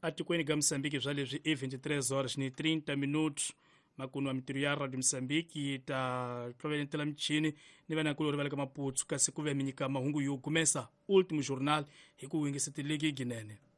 atikweni ga Moçambique bya leswi i 23h30 makuno wa mintirho ya Radio Moçambique ta tlovelentela michini ni vanakulori va le ka Maputo kasi ku ve minyika mahungu yo humesa Último Jornal hi ku wingiseteleki ginene.